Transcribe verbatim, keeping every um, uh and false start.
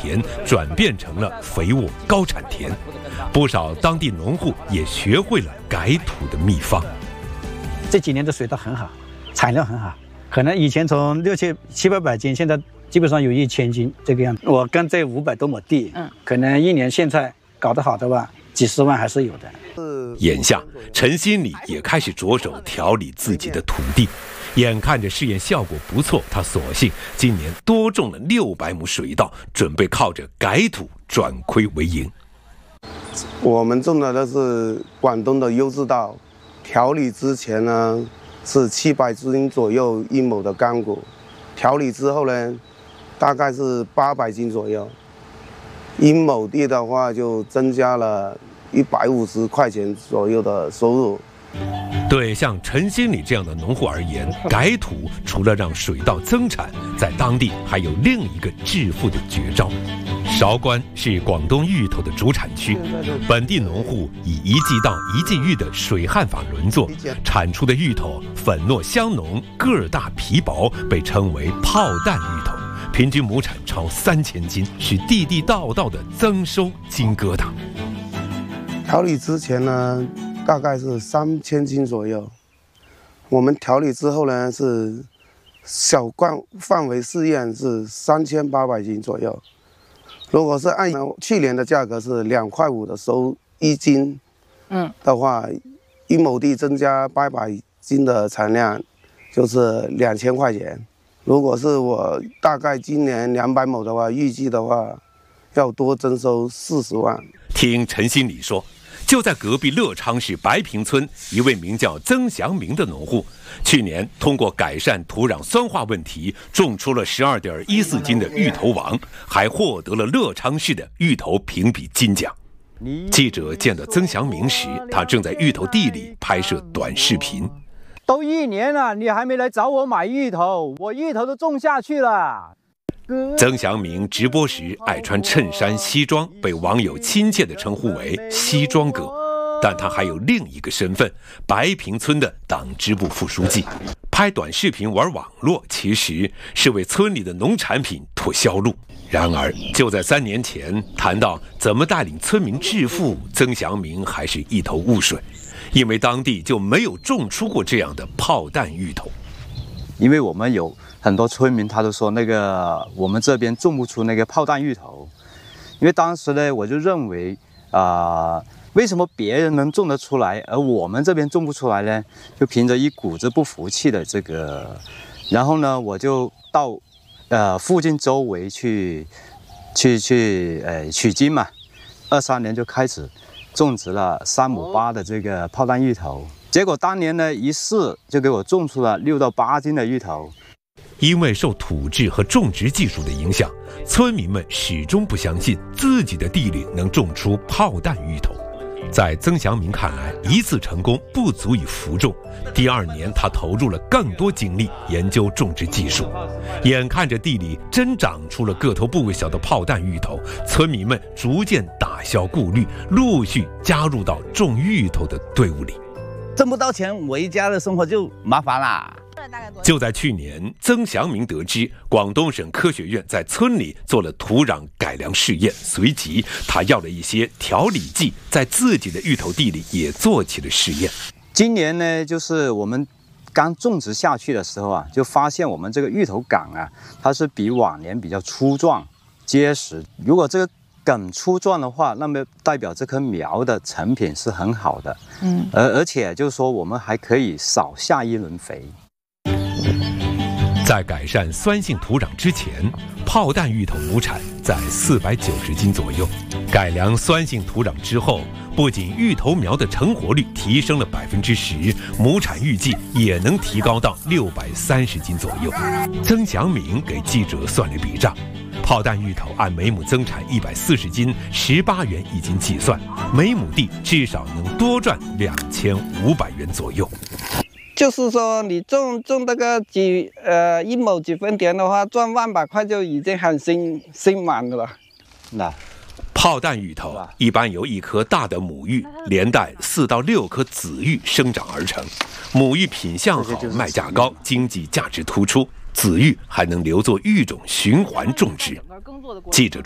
田转变成了肥沃高产田，不少当地农户也学会了改土的秘方。 这几年的水稻很好，产量很好，可能以前从六七七八百斤，现在基本上有一千斤这个样子。我跟这五百多亩地，嗯，可能一年现在搞得好的话，几十万还是有的。 眼下，陈新礼也开始着手调理自己的土地。眼看着试验效果不错，他索性今年多种了六百亩水稻，准备靠着改土转亏为盈。 我们种的都是广东的优质稻，调理之前呢是七百斤左右一亩的干谷，调理之后呢大概是八百斤左右，一亩地的话就增加了一百五十块钱左右的收入。 对像陈新礼这样的农户而言，改土除了让水稻增产，在当地还有另一个致富的绝招。韶关是广东芋头的主产区，本地农户以一季稻一季育的水旱法轮作，产出的芋头粉糯香浓，个儿大皮薄，被称为炮弹芋头，平均亩产超三千斤，是地地道道的增收金疙瘩。 调理之前呢大概是三千斤左右，我们调理之后呢是小罐范围试验是三千八百斤左右。如果是按去年的价格是两块五的收一斤，嗯的话，一亩地增加八百斤的产量，就是两千块钱。如果是我大概今年两百亩的话，预计的话要多增收四十万。 听陈新礼说，就在隔壁乐昌市白坪村，一位名叫曾祥明的农户，去年通过改善土壤酸化问题，种出了十二点一四斤的芋头王，还获得了乐昌市的芋头评比金奖。记者见到曾祥明时，他正在芋头地里拍摄短视频。 都一年了，你还没来找我买芋头，我芋头都种下去了。 曾祥明直播时爱穿衬衫西装，被网友亲切地称呼为西装哥，但他还有另一个身份，白坪村的党支部副书记。拍短视频玩网络，其实是为村里的农产品拓销路。然而就在三年前，谈到怎么带领村民致富，曾祥明还是一头雾水，因为当地就没有种出过这样的炮弹芋头。 因为我们有很多村民，他都说那个我们这边种不出那个炮弹芋头，因为当时呢，我就认为啊、呃，为什么别人能种得出来，而我们这边种不出来呢？就凭着一股子不服气的这个，然后呢，我就到呃附近周围去去去呃取经嘛，二三年就开始种植了三亩八的这个炮弹芋头。结果当年呢，一试就给我种出了六到八斤的芋头。 因为受土质和种植技术的影响，村民们始终不相信自己的地里能种出炮弹芋头。在曾祥明看来，一次成功不足以服众。第二年，他投入了更多精力研究种植技术。眼看着地里真长出了个头不小的炮弹芋头，村民们逐渐打消顾虑，陆续加入到种芋头的队伍里。 挣不到钱，我一家的生活就麻烦啦。 就在去年，曾祥明得知广东省科学院在村里做了土壤改良试验，随即他要了一些调理剂，在自己的芋头地里也做起了试验。 今年呢，就是我们刚种植下去的时候啊，就发现我们这个芋头杆啊，它是比往年比较粗壮结实。如果这个梗粗壮的话，那么代表这棵苗的成品是很好的。嗯，而而且就是说，我们还可以少下一轮肥。 在改善酸性土壤之前，炮弹芋头亩产在四百九十斤左右。改良酸性土壤之后，不仅芋头苗的成活率提升了百分之十，亩产预计也能提高到六百三十斤左右。曾祥明给记者算了笔账，炮弹芋头按每亩增产一百四十斤，十八元一斤计算，每亩地至少能多赚两千五百元左右。 就是说，你种种那个几呃一亩几分田的话，赚万把块就已经很心心满了。 那炮弹芋头一般由一颗大的母芋连带四到六颗子芋生长而成，母芋品相好，卖价高，经济价值突出，子芋还能留作育种循环种植。记者